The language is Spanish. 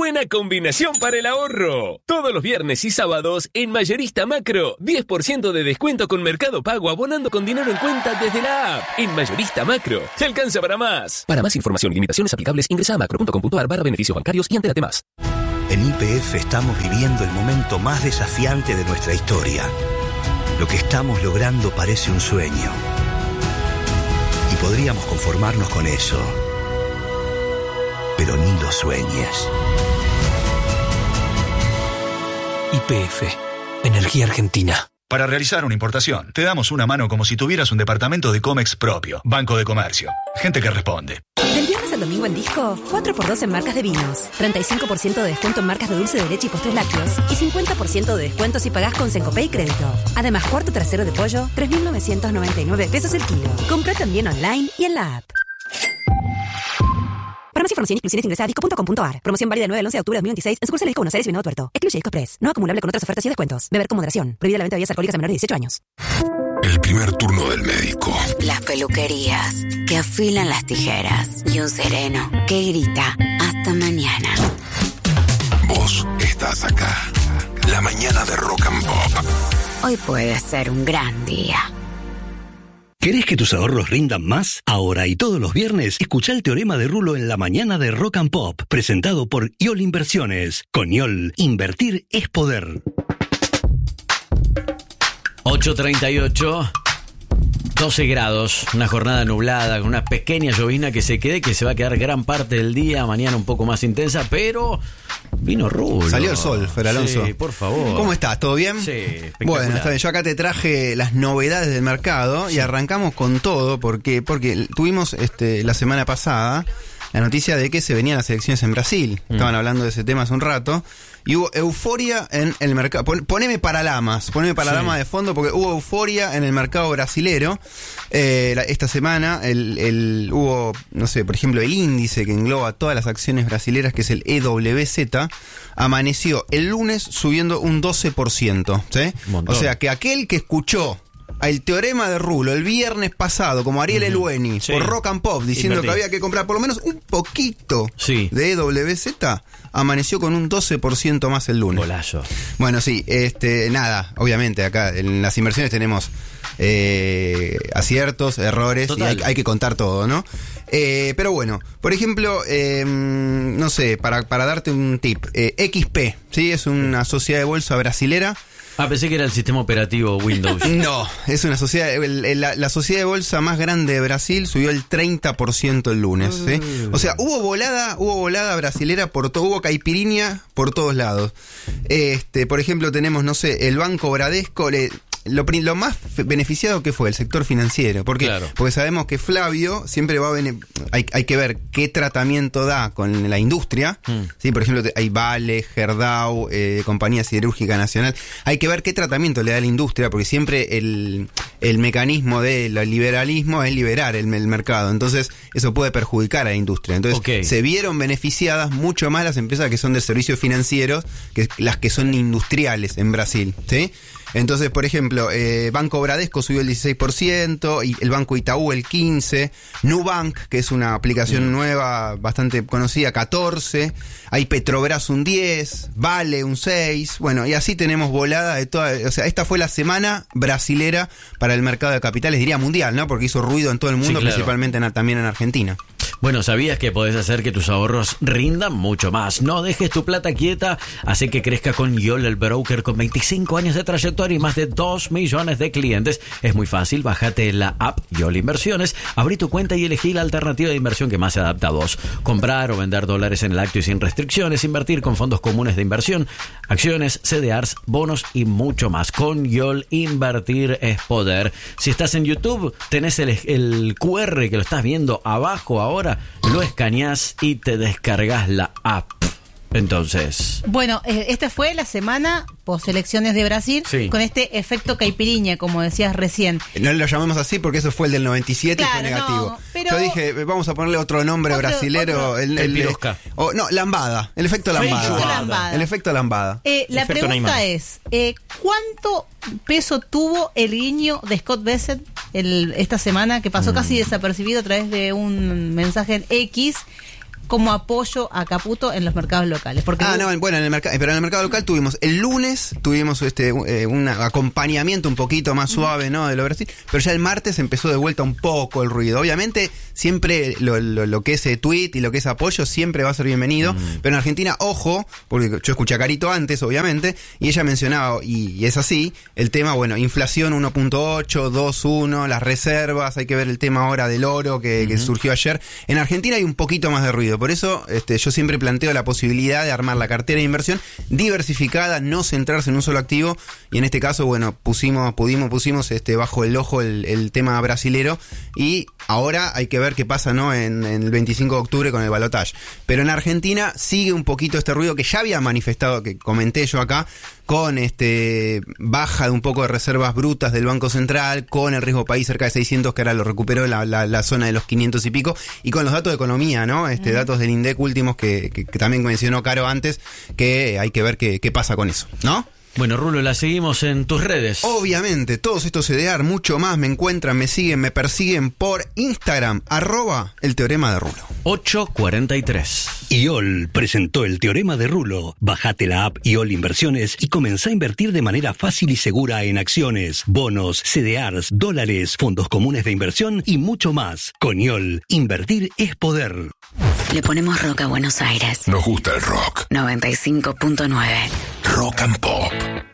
buena combinación para el ahorro. Todos los viernes y sábados en Mayorista Macro, 10% de descuento con Mercado Pago abonando con dinero en cuenta desde la app. En Mayorista Macro, te alcanza para más. Para más información y limitaciones aplicables, ingresa a macro.com.ar/beneficios bancarios y entérate más. En YPF estamos viviendo el momento más desafiante de nuestra historia. Lo que estamos logrando parece un sueño. Y podríamos conformarnos con eso. Pero ni lo sueñes. YPF, Energía Argentina. Para realizar una importación, te damos una mano como si tuvieras un departamento de Comex propio. Banco de Comercio. Gente que responde. Del viernes al domingo en Disco, 4x2 en marcas de vinos, 35% de descuento en marcas de dulce de leche y postres lácteos y 50% de descuento si pagás con Cencopé y crédito. Además, cuarto trasero de pollo, 3.999 pesos el kilo. Compra también online y en la app. Para más información e inclusiones ingresa a disco.com.ar. Promoción válida del 9 al 11 de octubre de 2026 en sucursales Disco Buenos Aires y Venado Tuerto. Excluye Disco Express. No acumulable con otras ofertas y descuentos. Beber con moderación. Prohibida la venta de bebidas alcohólicas a menores de 18 años. El primer turno del médico. Las peluquerías que afilan las tijeras. Y un sereno que grita hasta mañana. Vos estás acá. La mañana de Rock and Pop. Hoy puede ser un gran día. ¿Querés que tus ahorros rindan más? Ahora y todos los viernes, escuchá el Teorema de Rulo en la mañana de Rock and Pop, presentado por YOL Inversiones. Con YOL, invertir es poder. 8:38, 12 grados, una jornada nublada, con una pequeña llovizna que se va a quedar gran parte del día, mañana un poco más intensa, pero vino Rulo. Salió el sol, Fer Alonso. Sí, por favor. ¿Cómo estás? ¿Todo bien? Sí, bueno, está bien. Yo acá te traje las novedades del mercado y arrancamos con todo porque tuvimos la semana pasada la noticia de que se venían las elecciones en Brasil. Estaban hablando de ese tema hace un rato. Y hubo euforia en el mercado. Poneme Paralamas de fondo, porque hubo euforia en el mercado brasilero. Esta semana hubo, no sé, por ejemplo, el índice que engloba todas las acciones brasileras, que es el EWZ, amaneció el lunes subiendo un 12%. ¿Sí? O sea, que aquel que escuchó el teorema de Rulo el viernes pasado, como Ariel Elueni, por Rock and Pop, diciendo que había que comprar por lo menos un poquito de EWZ, amaneció con un 12% más el lunes. Golazo. Bueno, sí, nada, obviamente acá en las inversiones tenemos aciertos, errores, y hay que contar todo, ¿no? Pero bueno, por ejemplo, no sé, para darte un tip, XP, ¿sí? Es una sociedad de bolsa brasilera. Pensé que era el sistema operativo Windows. No, es una sociedad, la sociedad de bolsa más grande de Brasil subió el 30% el lunes. ¿Sí? O sea, hubo volada brasilera por todo, hubo caipirinha por todos lados. Por ejemplo, tenemos, no sé, el Banco Bradesco, lo más beneficiado que fue el sector financiero. ¿Por qué? Claro. Porque sabemos que Flavio siempre va a hay que ver qué tratamiento da con la industria. ¿Sí? Por ejemplo, hay Vale, Gerdau, Compañía Siderúrgica Nacional. Hay que ver qué tratamiento le da a la industria, porque siempre el mecanismo del liberalismo es liberar el mercado. Entonces, eso puede perjudicar a la industria. Entonces, se vieron beneficiadas mucho más las empresas que son de servicios financieros que las que son industriales en Brasil. ¿Sí? Entonces, por ejemplo, Banco Bradesco subió el 16%, y el Banco Itaú el 15%, Nubank, que es una aplicación nueva, bastante conocida, 14%, hay Petrobras un 10%, Vale un 6%, bueno, y así tenemos volada de toda, o sea, esta fue la semana brasilera para el mercado de capitales, diría mundial, ¿no? Porque hizo ruido en todo el mundo, principalmente también en Argentina. Bueno, ¿sabías que podés hacer que tus ahorros rindan mucho más? No dejes tu plata quieta, hace que crezca con YOL, el broker con 25 años de trayectoria y más de 2 millones de clientes. Es muy fácil, bájate la app YOL Inversiones, abrí tu cuenta y elegí la alternativa de inversión que más se adapta a vos. Comprar o vender dólares en el acto y sin restricciones, invertir con fondos comunes de inversión, acciones, CDRs, bonos y mucho más. Con YOL, invertir es poder. Si estás en YouTube, tenés el QR que lo estás viendo abajo ahora, lo escaneás y te descargas la app. Entonces, bueno, esta fue la semana post elecciones de Brasil, con este efecto caipirinha, como decías recién. No lo llamamos así porque eso fue el del 97 y fue negativo. No, pero yo dije, vamos a ponerle otro nombre brasilero. Lambada. El efecto lambada. El efecto lambada. La pregunta es, ¿cuánto peso tuvo el guiño de Scott Bessent esta semana, que pasó casi desapercibido a través de un mensaje en X? como apoyo a Caputo en los mercados locales. Porque pero en el mercado local el lunes tuvimos un acompañamiento un poquito más suave, ¿no? De lo Brasil, pero ya el martes empezó de vuelta un poco el ruido. Obviamente, siempre lo que es tweet y lo que es apoyo siempre va a ser bienvenido, pero en Argentina, ojo, porque yo escuché a Carito antes, obviamente, y ella mencionaba, y es así, el tema, inflación 1.8, 2.1, las reservas, hay que ver el tema ahora del oro que surgió ayer. En Argentina hay un poquito más de ruido, por eso yo siempre planteo la posibilidad de armar la cartera de inversión diversificada, no centrarse en un solo activo, y en este caso, pusimos bajo el ojo el tema brasilero, y ahora hay que ver qué pasa, ¿no? En el 25 de octubre con el balotaje. Pero en Argentina sigue un poquito este ruido que ya había manifestado, que comenté yo acá, con baja de un poco de reservas brutas del Banco Central, con el riesgo país cerca de 600, que ahora lo recuperó la zona de los 500 y pico, y con los datos de economía, ¿no? Datos del INDEC últimos que también mencionó Caro antes, que hay que ver qué pasa con eso, ¿no? Bueno, Rulo, la seguimos en tus redes. Obviamente, todos estos CDR, mucho más, me encuentran, me siguen, me persiguen por Instagram, @el teorema de Rulo. 8:43. IOL presentó el teorema de Rulo. Bajate la app IOL Inversiones y comenzá a invertir de manera fácil y segura en acciones, bonos, CDRs, dólares, fondos comunes de inversión y mucho más. Con IOL, invertir es poder. Le ponemos rock a Buenos Aires. Nos gusta el rock. 95.9. Rock and Pop.